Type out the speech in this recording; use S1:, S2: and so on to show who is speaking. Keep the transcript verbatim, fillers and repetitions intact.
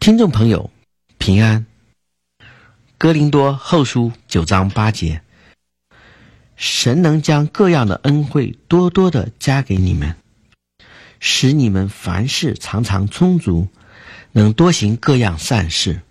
S1: 听众朋友平安。哥林多后书九章八节，神能将各样的恩惠多多的加给你们，使你们凡事常常充足，能多行各样善事。